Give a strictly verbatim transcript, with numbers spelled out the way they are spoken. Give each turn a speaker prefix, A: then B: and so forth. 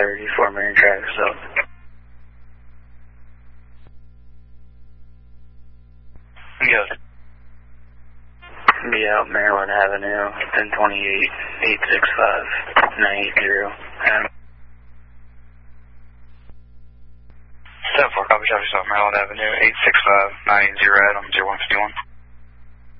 A: thirty, Fort Marion traffic stop.
B: Yes.
A: Be out Maryland Avenue, ten twenty-eight, eight six five, nine eight zero. Um,
B: seven four, copy, traffic stop, Maryland Avenue, eight six five, nine eight zero, Adam, zero one five one.